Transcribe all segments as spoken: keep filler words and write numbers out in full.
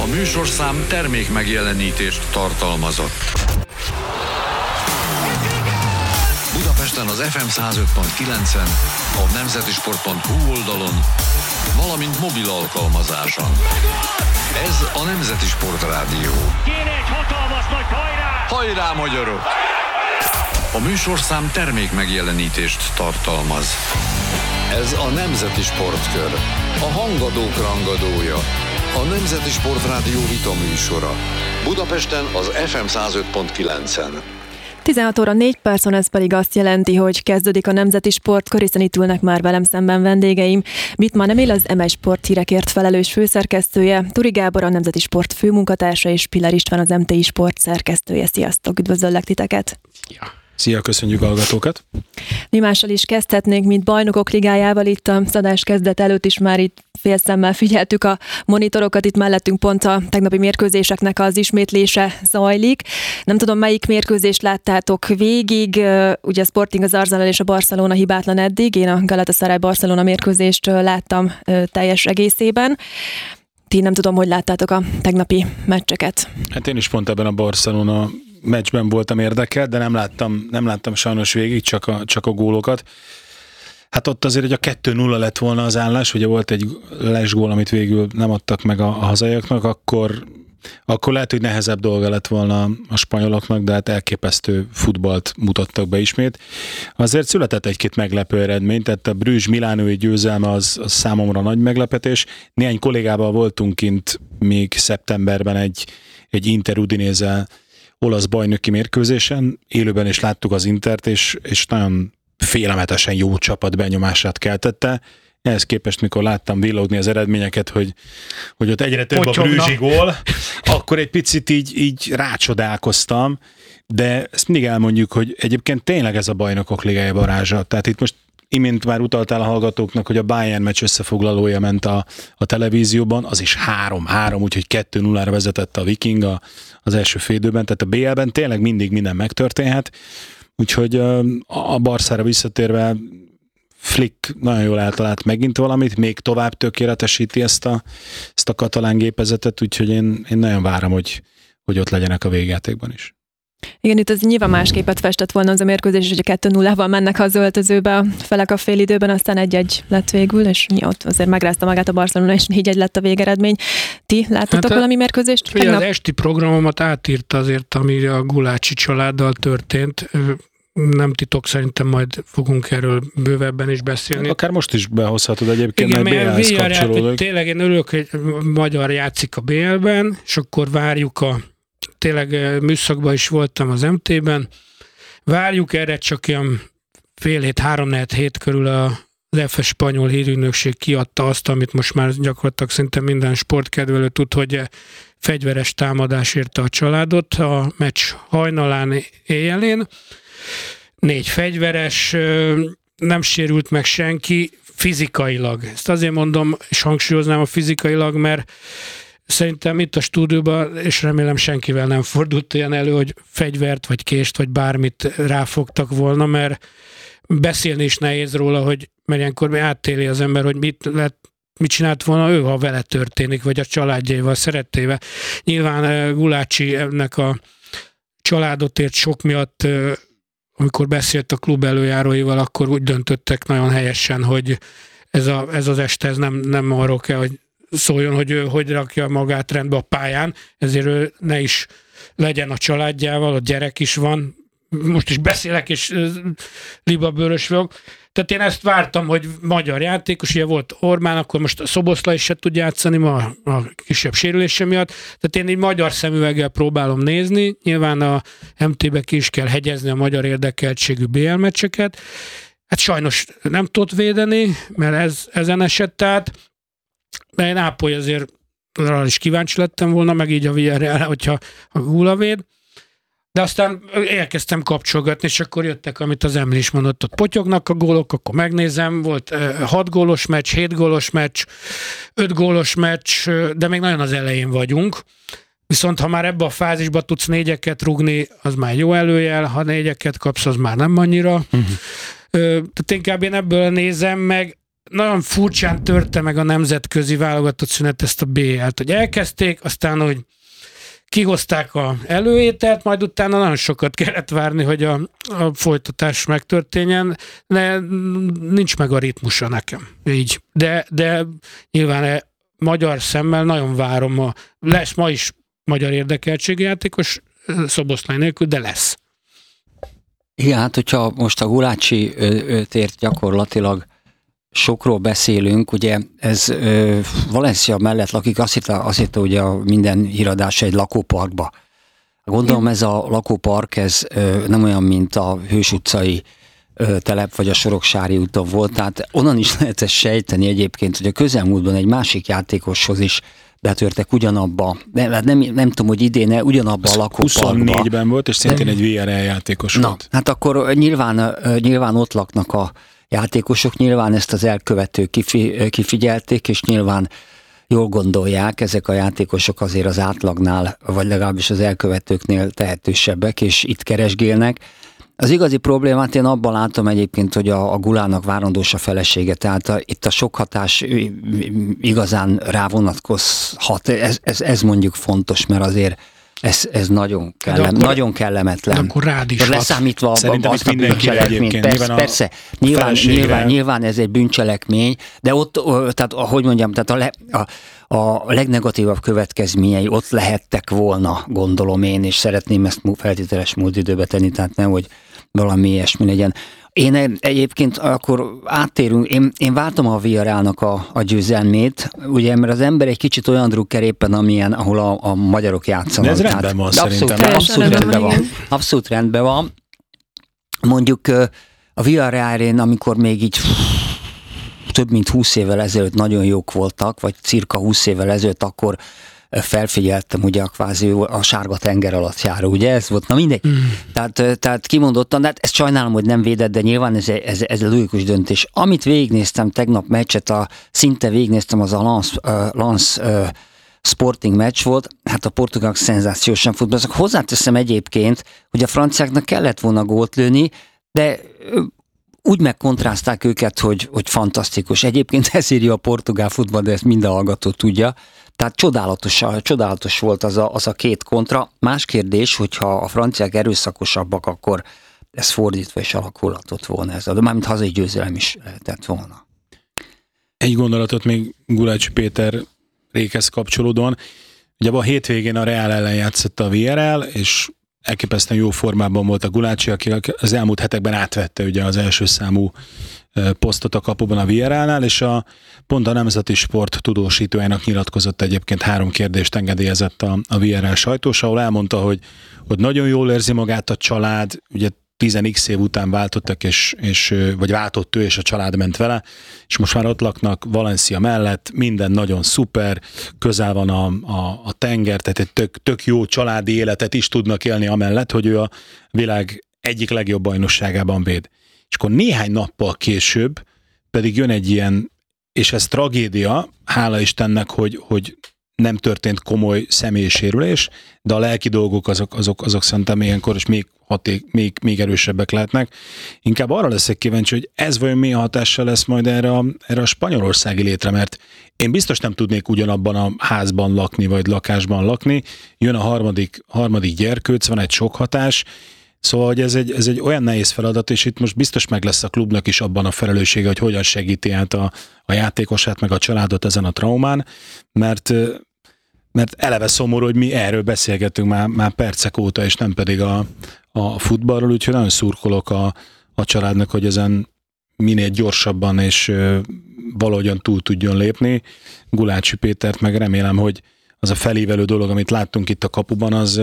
műsorszám termék megjelenítést tartalmazott. Budapesten az ef em száz öt pont kilencen, a nemzetisport pont hu oldalon, valamint mobil alkalmazáson. Ez a Nemzeti Sport Rádió. Kéne egy hatalmas nagy hajrá! Hajrá, magyarok! A műsorszám termék megjelenítést tartalmaz. Ez a Nemzeti Sportkör, a hangadók rangadója, a Nemzeti Sport Rádió vita műsora. Budapesten az ef em száz öt pont kilencen. tizenhat óra négy percen, ez pedig azt jelenti, hogy kezdődik a Nemzeti Sportkör, hiszen itt ülnek már velem szemben vendégeim. Bittmann Emil, az em egy Sport hírekért felelős főszerkesztője, Turi Gábor, a Nemzeti Sport főmunkatársa, és Piller István, az em té i Sport szerkesztője. Sziasztok, üdvözöllek titeket! Ja. Szia, köszönjük a hallgatókat! Mi mással is kezdhetnénk, mint Bajnokok Ligájával. Itt a szadás kezdet előtt is már itt félszemmel figyeltük a monitorokat, itt mellettünk pont a tegnapi mérkőzéseknek az ismétlése zajlik. Nem tudom, melyik mérkőzést láttátok végig, ugye a Sporting, az Arsenal és a Barcelona hibátlan eddig, én a Galatasaray-Barcelona mérkőzést láttam teljes egészében. Ti nem tudom, hogy láttátok a tegnapi meccseket. Hát én is pont ebben a Barcelona meccsben voltam érdekelt, de nem láttam, nem láttam sajnos végig, csak a, csak a gólokat. Hát ott azért, hogy a kettő nulla lett volna az állás, ugye volt egy lesgól, amit végül nem adtak meg a, a hazaiaknak, akkor, akkor lehet, hogy nehezebb dolga lett volna a spanyoloknak, de hát elképesztő futballt mutattak be ismét. Azért született egy-két meglepő eredmény, tehát a Brügge-Milánói győzelme az, az számomra nagy meglepetés. Néhány kollégával voltunk kint még szeptemberben egy, egy Inter-Udinézzel olasz bajnoki mérkőzésen, élőben is láttuk az Intert, és, és nagyon félelmetesen jó csapat benyomását keltette. Ehhez képest, mikor láttam villogni az eredményeket, hogy, hogy ott egyre több Pocsogna. A brüzsi gól, akkor egy picit így, így rácsodálkoztam, de ezt mindig elmondjuk, hogy egyébként tényleg ez a Bajnokok Ligája varázsa. Tehát itt most imént már utaltál a hallgatóknak, hogy a Bayern meccs összefoglalója ment a, a televízióban, az is három három, úgyhogy kettő nullára vezetett a Viking a, az első félidőben, tehát a bé el-ben tényleg mindig minden megtörténhet, úgyhogy a Barszára visszatérve Flick nagyon jól eltalált megint valamit, még tovább tökéletesíti ezt a, ezt a katalán gépezetet, úgyhogy én, én nagyon várom, hogy, hogy ott legyenek a végjátékban is. Igen, itt az nyilván más képet festett volna az a mérkőzés, hogy a kettő nullával mennek az öltözőbe a felek a fél időben, aztán egy-egy lett végül, és ott azért megrázta magát a Barcelona, és négy egy lett a végeredmény. Ti láttatok hát valami mérkőzést? Figyelj, az esti programomat átírta azért, ami a Gulácsi családdal történt. Nem titok, szerintem majd fogunk erről bővebben is beszélni. Akár most is behozhatod egyébként, igen, mert bé el-hez kapcsolódik. Tényleg én örülök, hogy magyar játszik a bé el-ben, és akkor várjuk a tényleg műszakban is voltam az em té-ben. Várjuk erre, csak olyan fél hét, három hét körül az ef es spanyol hírügynökség kiadta azt, amit most már gyakorlatilag szinte minden sportkedvelő tud, hogy fegyveres támadás érte a családot a meccs hajnalán éjjelén. Négy fegyveres, nem sérült meg senki fizikailag. Ezt azért mondom, és hangsúlyoznám a fizikailag, mert szerintem itt a stúdióban, és remélem senkivel nem fordult olyan elő, hogy fegyvert, vagy kést, vagy bármit ráfogtak volna, mert beszélni is nehéz róla, hogy mert ilyenkor átéli az ember, hogy mit lett, mit csinált volna ő, ha vele történik, vagy a családjaival, szerettével. Nyilván Gulácsi ennek a családot ért sok miatt, amikor beszélt a klub előjáróival, akkor úgy döntöttek nagyon helyesen, hogy ez, a, ez az este ez nem, nem arról kell, hogy szóljon, hogy ő hogy rakja magát rendbe a pályán, ezért ő ne is legyen a családjával, a gyerek is van, most is beszélek, és libabőrös vagyok. Tehát én ezt vártam, hogy magyar játékos, ugye volt Orbán, akkor most a Szoboszlai is se tud játszani ma a kisebb sérülése miatt. Tehát én így magyar szemüveggel próbálom nézni. Nyilván a em té-be ki is kell hegyezni a magyar érdekeltségű bé el meccseket. Hát sajnos nem tudott védeni, mert ez, ezen esett át. De én Nápoly azért arra is kíváncsi lettem volna, meg így a Villarreal, hogyha a Gula véd. De aztán elkezdtem kapcsolgatni, és akkor jöttek, amit az Emli is mondott, ott potyognak a gólok, akkor megnézem, volt hat gólos meccs, hét gólos meccs, öt gólos meccs, de még nagyon az elején vagyunk. Viszont ha már ebbe a fázisba tudsz négyeket rugni, az már jó előjel, ha négyeket kapsz, az már nem annyira. Uh-huh. Tehát inkább én ebből nézem meg, nagyon furcsán törte meg a nemzetközi válogatott szünet ezt a bé el-t, hogy elkezdték, aztán, hogy kihozták a előételt, majd utána nagyon sokat kellett várni, hogy a, a folytatás megtörténjen, de nincs meg a ritmusa nekem. Így. De, de nyilván magyar szemmel nagyon várom, a, lesz ma is magyar érdekeltségi játékos, Szoboszlai nélkül, de lesz. Igen, hát hogyha most a Gulácsi tért gyakorlatilag sokról beszélünk, ugye ez ö, Valencia mellett lakik, azt hitte, azt hitte ugye a minden híradás egy lakóparkba. Gondolom ez a lakópark, ez ö, nem olyan, mint a Hős utcai ö, telep, vagy a Soroksári úton volt, tehát onnan is lehet ezt sejteni egyébként, hogy a közelmúltban egy másik játékoshoz is betörtek ugyanabba, nem, nem, nem tudom, hogy idén ugyanabba a lakóparkba. huszonnégyben volt, és szintén egy vé er el játékos Na, volt. hát akkor nyilván, nyilván ott laknak a játékosok, nyilván ezt az elkövetők kifi, kifigyelték, és nyilván jól gondolják, ezek a játékosok azért az átlagnál, vagy legalábbis az elkövetőknél tehetősebbek, és itt keresgélnek. Az igazi problémát én abban látom egyébként, hogy a, a Gulának várandós a felesége, tehát a, itt a sok hatás igazán rávonatkozhat. Ez, ez, ez mondjuk fontos, mert azért ez, ez nagyon, kellem, akkor, nagyon kellemetlen. De akkor rád is leszámítva Szerintem azt a bűncselekményt. Persze, persze. Nyilván, nyilván, nyilván ez egy bűncselekmény, de ott, tehát ahogy mondjam, tehát a, le, a, a legnegatívabb következményei ott lehettek volna, gondolom én, és szeretném ezt feltételes múlt időbe tenni, tehát nehogy valami ilyesmi legyen. Én egyébként akkor áttérünk, én, én vártam a Villarrealnak a, a győzelmét, ugye, mert az ember egy kicsit olyan drukker éppen, amilyen, ahol a, a magyarok játszanak. De ez rendben tehát, van abszolút, szerintem. Abszolút rendben van. Abszolút rendben van. Mondjuk a Villarreal-én, amikor még így több mint húsz évvel ezelőtt nagyon jók voltak, vagy cirka húsz évvel ezelőtt, akkor felfigyeltem ugye a kvázi a sárga tenger alatt járó, ugye ez volt, na mindegy. Mm. Tehát, tehát kimondottan, de hát ezt sajnálom, hogy nem védett, de nyilván ez, ez, ez egy logikus döntés. Amit végignéztem tegnap meccset, a, szinte végignéztem, az a Lens, uh, Lens uh, Sporting meccs volt, hát a portugálok szenzációsan futballoznak. Hozzáteszem egyébként, hogy a franciáknak kellett volna gólt lőni, de uh, úgy megkontrázták őket, hogy, hogy fantasztikus. Egyébként ez írja a portugál futball, de ezt minden hallgató tudja. Tehát csodálatos, csodálatos volt az a, az a két kontra. Más kérdés, hogyha a franciák erőszakosabbak, akkor ez fordítva is alakulhatott volna ez. De mármint hazai győzelem is lehetett volna. Egy gondolatot még Gulácsi Péter rékhez kapcsolódóan. Ugye a hétvégén a Real ellen játszott a vé er el, és elképesztően jó formában volt a Gulácsi, aki az elmúlt hetekben átvette ugye az első számú posztot a kapuban a vé er el-nál, és a, pont a Nemzeti Sport tudósítójának nyilatkozott egyébként, három kérdést engedélyezett a, a vé er el sajtós, ahol elmondta, hogy, hogy nagyon jól érzi magát a család, ugye tíz x év után váltottak, és, és, vagy váltott ő, és a család ment vele, és most már ott laknak Valencia mellett, minden nagyon szuper, közel van a, a, a tenger, tehát egy tök, tök jó családi életet is tudnak élni amellett, hogy ő a világ egyik legjobb bajnokságában véd. És akkor néhány nappal később pedig jön egy ilyen, és ez tragédia, hála Istennek, hogy, hogy nem történt komoly személysérülés, de a lelki dolgok azok, azok, azok szerintem ilyenkor is még, haték, még, még erősebbek lehetnek. Inkább arra leszek kíváncsi, hogy ez vajon milyen hatással lesz majd erre a, erre a spanyolországi létre, mert én biztos nem tudnék ugyanabban a házban lakni, vagy lakásban lakni. Jön a harmadik, harmadik gyerkőc, van egy sok hatás, szóval hogy ez, egy, ez egy olyan nehéz feladat, és itt most biztos meg lesz a klubnak is abban a felelőssége, hogy hogyan segíti át a, a játékosát, meg a családot ezen a traumán, mert, mert eleve szomorú, hogy mi erről beszélgetünk már, már percek óta, és nem pedig a, a futballról, úgyhogy nagyon szurkolok a, a családnak, hogy ezen minél gyorsabban és valahogyan túl tudjon lépni. Gulácsi Pétert meg remélem, hogy az a felívelő dolog, amit láttunk itt a kapuban, az,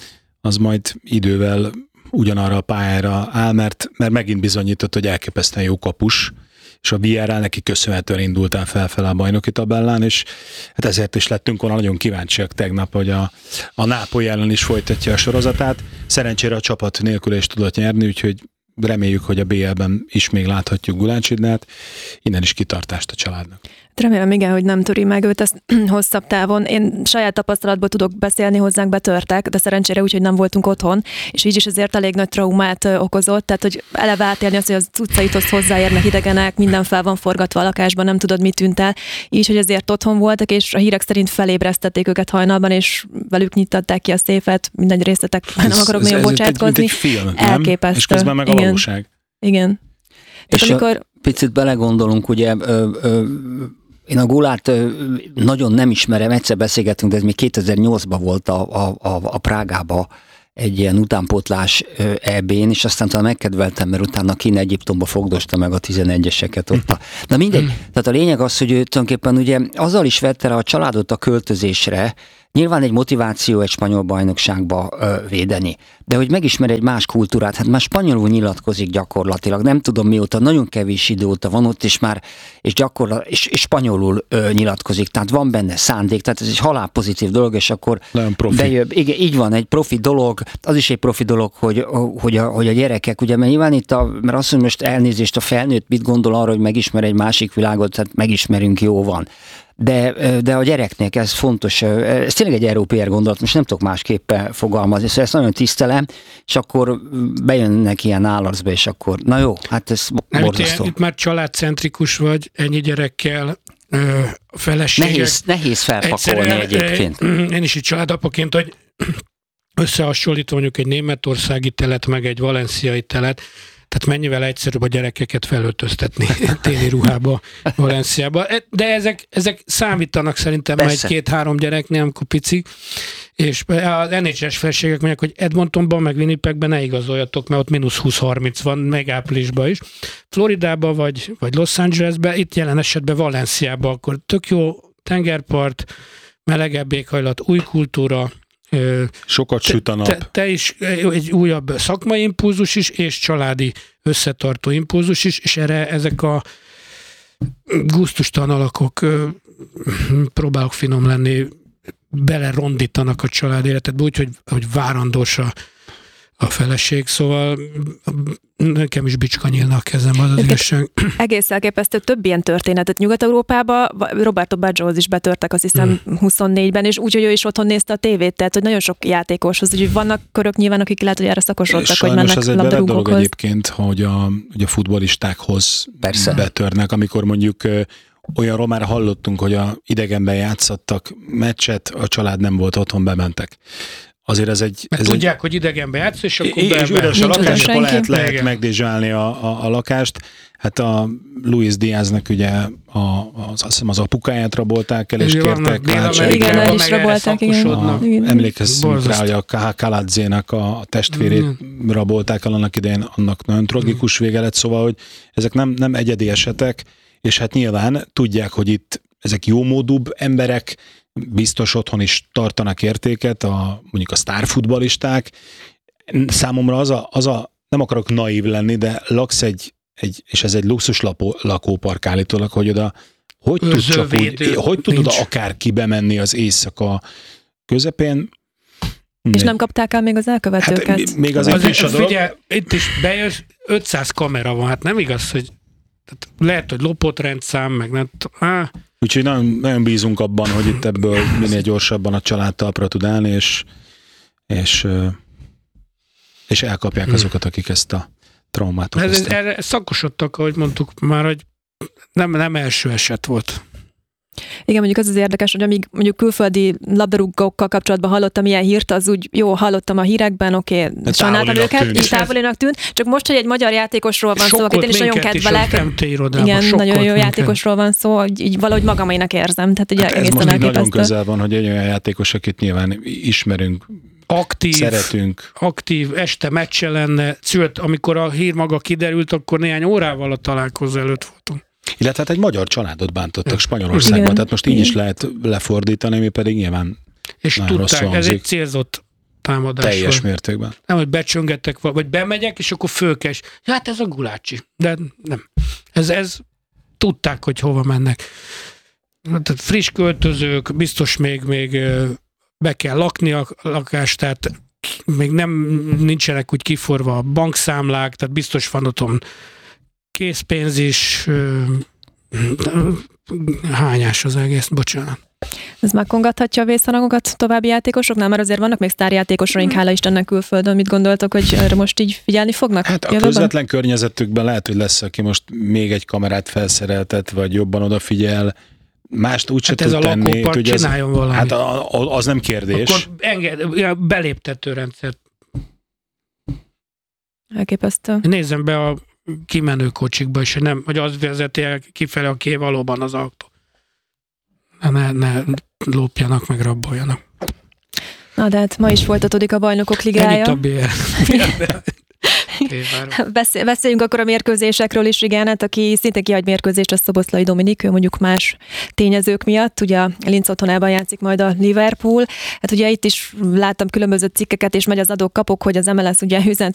az majd idővel ugyanarra a pályára áll, mert, mert megint bizonyított, hogy elképesztően jó kapus, és a vé er el neki köszönhetően indultál felfele a bajnoki tabellán, és hát ezért is lettünk volna nagyon kíváncsiak tegnap, hogy a, a Nápoly ellen is folytatja a sorozatát. Szerencsére a csapat nélkül is tudott nyerni, úgyhogy reméljük, hogy a bé el-ben is még láthatjuk Gulácsit, de hát innen is kitartást a családnak. Remélem, igen, hogy nem töri meg őt ezt hosszabb távon. Én saját tapasztalatból tudok beszélni, hozzánk betörtek, de szerencsére úgy, hogy nem voltunk otthon, és így is azért elég nagy traumát okozott, tehát hogy eleve átélni azt, hogy az utcaithoz hozzáérnek idegenek, minden fel van forgatva a lakásban, nem tudod, mit tűnt el. Így, hogy azért otthon voltak, és a hírek szerint felébresztették őket hajnalban, és velük nyitották ki a széfet, minden részletek, ez, nem akarok nagyon bocsátkozni. Ez egy film, elképesztő. És közben meg a igen. valóság. Igen. És Tehát amikor... picit belegondolunk, ugye ö, ö, én a Gulát nagyon nem ismerem, egyszer beszélgettünk, de ez még kétezer-nyolcban volt a, a, a, a Prágába egy ilyen utánpótlás é bén, és aztán talán megkedveltem, mert utána Kína Egyiptomba fogdosta meg a tizenegyeseket ott. A... Na mindegy, tehát a lényeg az, hogy ő tulajdonképpen ugye azzal is vette rá a családot a költözésre, nyilván egy motiváció egy spanyol bajnokságba ö, védeni, de hogy megismer egy más kultúrát, hát már spanyolul nyilatkozik gyakorlatilag, nem tudom mióta, nagyon kevés idő óta van ott, és már és, gyakorlat, és, és spanyolul ö, nyilatkozik, tehát van benne szándék, tehát ez egy halálpozitív dolog, és akkor bejön, igen, így van, egy profi dolog, az is egy profi dolog, hogy, hogy, a, hogy a gyerekek, ugye, mert nyilván itt, a, mert azt mondom, most elnézést a felnőtt mit gondol arra, hogy megismer egy másik világot, tehát megismerünk, jó van. De, de a gyereknek ez fontos, ez tényleg egy európai gondolat, most nem tudok másképpen fogalmazni, szóval ezt nagyon tisztelem, és akkor bejönnek ilyen állarcba, és akkor, na jó, hát ez borzasztó. Itt, itt már családcentrikus vagy, ennyi gyerekkel, a feleségek. Nehéz, nehéz felpakolni egyébként. Én is itt családapaként, hogy összehasonlítom mondjuk egy németországi telet, meg egy valenciai telet, tehát mennyivel egyszerűbb a gyerekeket felöltöztetni téli ruhába Valenciába. De ezek, ezek számítanak szerintem már egy-két-három gyereknél, amikor picik. És az en há el-es feleségek mondják, hogy Edmontonban, meg Winnipegben ne igazoljatok, mert ott mínusz húsz-harminc van, meg áprilisban is. Floridában vagy, vagy Los Angelesben, itt jelen esetben Valenciában, akkor tök jó tengerpart, melegebb éghajlat, új kultúra, sokat süt a nap. Te, te is egy újabb szakmai impulzus is, és családi összetartó impulzus is, és erre ezek a gusztustalan alakok, próbálok finom lenni, belerondítanak a család életedbe, úgyhogy hogy várandós a, a feleség, szóval nekem is bicska nyílna a kezem, az az igazság. Egész elképesztő, több ilyen történetet Nyugat-Európába, Roberto Baggiohoz is betörtek, azt hiszem hmm. huszonnégyben, és úgy, hogy ő is otthon nézte a tévét, tehát hogy nagyon sok játékoshoz, úgyhogy vannak körök nyilván, akik lehet, hogy erre szakosodtak, hogy mennek labdarúgókhoz. Sajnos dolog egyébként, hogy a, hogy a futballistákhoz Persze. betörnek, amikor mondjuk olyanról már hallottunk, hogy a idegenben játszottak meccset, a család nem volt otthon, bementek. Azért ez egy... Ez tudják, egy... hogy idegenbe játsz, és akkor és, és üres a lakás, akkor lehet, lehet Igen. megdézsálni a, a, a lakást. Hát a Luis Diaznak ugye a, az, azt hiszem az apukáját rabolták el, és igen, kértek váltságot. Igen, el is rabolták, igen. Emlékezzünk rá, hogy a Kaladzénak a testvérét mm. rabolták el annak idején, annak nagyon tragikus vége lett, szóval, hogy ezek nem, nem egyedi esetek, és hát nyilván tudják, hogy itt ezek jómódúbb emberek, biztos otthon is tartanak értéket, a, mondjuk a sztárfutballisták. Számomra az a, az a, nem akarok naív lenni, de laksz egy, egy és ez egy luxus lapó, lakópark állítólag, hogy oda, hogy tud csak úgy, hogy tud oda akárki bemenni az éjszaka közepén. És nem kapták el még az elkövetőket? Hát, még azért, azért is a dolog. Figyelj, itt is bejössz, ötszáz kamera van, hát nem igaz, hogy tehát lehet, hogy lopott rendszám, meg nem á. Úgyhogy nagyon, nagyon bízunk abban, hogy itt ebből minél gyorsabban a család talpra tud állni, és, és, és elkapják azokat, akik ezt a traumát okozták. Erre szakosodtak, ahogy mondtuk már, hogy nem, nem első eset volt. Igen, mondjuk az az érdekes, hogy amíg mondjuk külföldi labdarúgókkal kapcsolatban hallottam ilyen hírt, az úgy jó, hallottam a hírekben, oké, okay, sajnáltam őket, így távolinak tűnt, csak most, hogy egy magyar játékosról van szó, akit én is nagyon kedvelek. Igen, nagyon jó játékosról van szó, hogy így valahogy magamainak érzem, tehát ugye hát ez most nagyon közel van, hogy egy olyan játékos, akit nyilván ismerünk, aktív, szeretünk. Aktív, este meccse lenne, sőt, amikor a hír maga kiderült, akkor néhány órával a találkozó előtt voltunk. Illetve hát egy magyar családot bántottak Spanyolországban, igen. Tehát most így is lehet lefordítani, mi pedig nyilván és tudták, ez egy célzott támadás. Teljes volt. mértékben. Nem, hogy becsöngettek, vagy bemegyek, és akkor fölkes. Ja, hát ez a Gulácsi. De nem. Ez, ez tudták, hogy hova mennek. Tehát friss költözők, biztos még, még be kell lakni a lakást, tehát még nem nincsenek úgy kiforva a bankszámlák, tehát biztos van otthon készpénz is, hányás az egész, bocsánat. Ez megkongathatja a vészharangokat további játékosoknál, mert azért vannak még sztárjátékosaink, hála Istennek külföldön. Mit gondoltok, hogy erre most így figyelni fognak? Hát a jövőben? közvetlen környezetükben lehet, hogy lesz, aki most még egy kamerát felszereltet, vagy jobban odafigyel. Mást úgyse Hát ez tud a tenni. lakópark csináljon valamit. Hát a, a, az nem kérdés. Akkor enged, beléptető rendszert. Elképesztő. Nézzem be a kimenő kocsikba, és nem, hogy az vezeti el kifele, aki valóban az autó. Ne, ne lopjanak, meg raboljanak. Na de hát ma is folytatódik a Bajnokok Ligája. Ennyit a bé el. Beszél, beszéljünk akkor a mérkőzésekről is, igen, hát aki szintén kihagy mérkőzést, a Szoboszlai Dominik, ő mondjuk más tényezők miatt, ugye a Linz otthonában játszik majd a Liverpool, hát ugye itt is láttam különböző cikkeket, és megy az adok-kapok, hogy az em el es ugye üzent